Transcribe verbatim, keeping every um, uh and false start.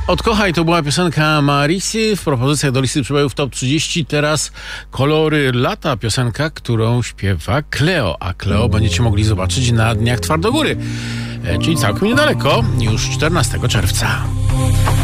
Odkochaj to była piosenka Marisy w propozycjach do listy przebojów Top trzydzieści. Teraz Kolory lata, piosenka, którą śpiewa Cleo, a Cleo będziecie mogli zobaczyć na Dniach Twardogóry, czyli całkiem niedaleko, już czternastego czerwca.